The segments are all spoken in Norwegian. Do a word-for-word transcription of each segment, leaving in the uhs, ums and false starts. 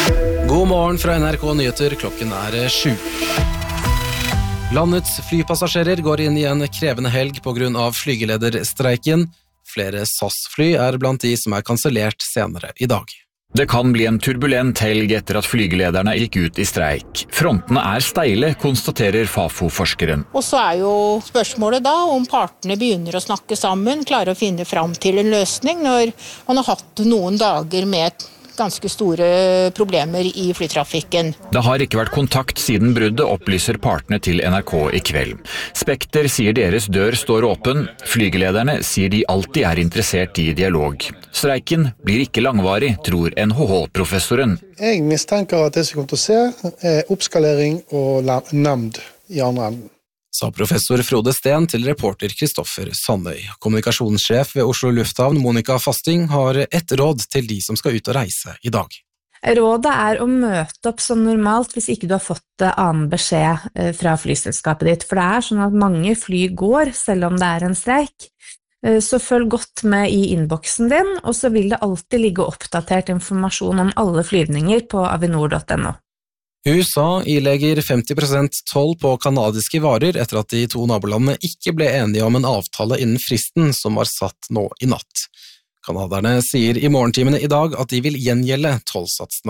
God morgen fra N R K Nyheter, klokken er sju. Landets flypassasjerer går inn i en krevende helg på grunn av flygelederstreiken. Flere S A S-fly er blant de som er kansellert senere i dag. Det kan bli en turbulent helg etter at flygelederne gikk ut i streik. Frontene er steile, konstaterer Fafo-forskeren. Og så er jo spørsmålet da om partene begynner å snakke sammen, klarer å finne fram til en løsning når man har hatt noen dager med ganske store problemer i flytrafikken. Det har ikke vært kontakt siden bruddet, opplyser partene til N R K i kveld. Spekter sier deres dør står åpen. Flygelederne sier de alltid er interessert i dialog. Streiken blir ikke langvarig, tror N H H-professoren. Jeg mistenker at det som kommer til å se er oppskalering og nemnd i andre enden. Sa professor Frode Sten til reporter Kristoffer Sandøy. Kommunikasjonssjef ved Oslo Lufthavn, Monica Fasting, har ett råd til de som skal ut og reise i dag. Rådet er å møte opp som normalt hvis ikke du har fått annen beskjed fra flyselskapet ditt, for det er sånn at mange fly går selv om det er en streik. Så følg godt med i innboksen din, og så vil det alltid ligge oppdatert informasjon om alle flyvninger på avinor punktum no. U S A ilegger femti prosent toll på kanadiske varer etter at de to nabolandene ikke ble enige om en avtale innen fristen som var satt nå i natt. Kanaderne sier i morgentimene i dag at de vil gjengjelde tollsatsene.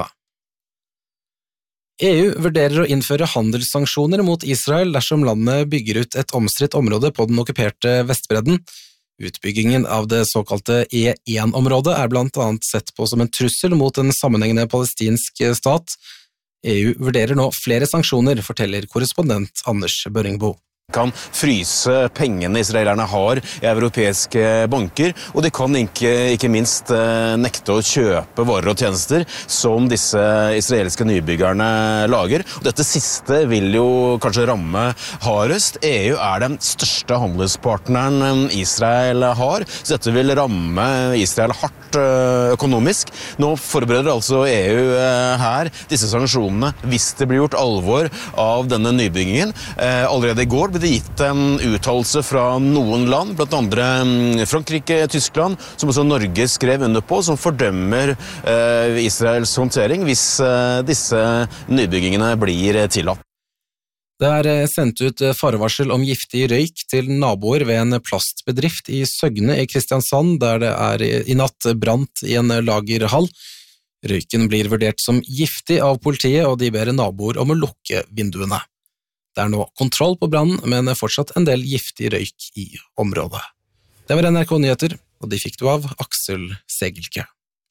E U vurderer å innføre handelssanksjoner mot Israel dersom landet bygger ut et omstridt område på den okkuperte Vestbredden. Utbyggingen av det såkalte E én området er blant annet sett på som en trussel mot en sammenhengende palestinsk stat. E U vurderer nå flere sanksjoner, forteller korrespondent Anders Børingbo. Kan fryse pengene israelerne har i europeiske banker, og de kan ikke, ikke minst nekte å kjøpe varer og tjenester som disse israelske nybyggerne lager. Og dette siste vil jo kanskje ramme hardest. E U er den største handelspartneren Israel har, så dette vil ramme Israel hardt økonomisk. Nå forbereder altså E U her disse sanksjonene hvis det blir gjort alvor av denne nybyggingen. Allerede i går ble det gitt en uttalelse fra noen land, blant andre Frankrike, Tyskland, som også Norge skrev under på, som fordømmer eh, Israels håndtering hvis eh, disse nybyggingene blir tillatt. Det er sendt ut farevarsel om giftig røyk til naboer ved en plastbedrift i Søgne i Kristiansand, der det er i natt brant i en lagerhall. Røyken blir vurdert som giftig av politiet, og de ber naboer om å lukke vinduene. Det er nå kontroll på brannen, men fortsatt en del giftig røyk i området. Det var N R K Nyheter, og de fikk du av Aksel Segelke.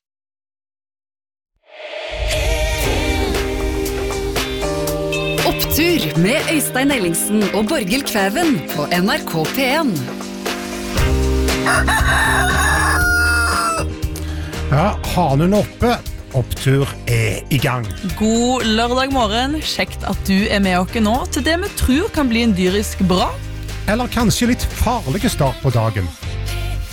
Opptur med Øystein Ellingsen og Borghild Kvæven på N R K P en. Ja, hanen oppe. Opptur er i gang. God lørdag morgen. Kjekt at du er med oss nå til det vi tror kan bli en dyrisk bra. Eller kanskje litt farlig start på dagen.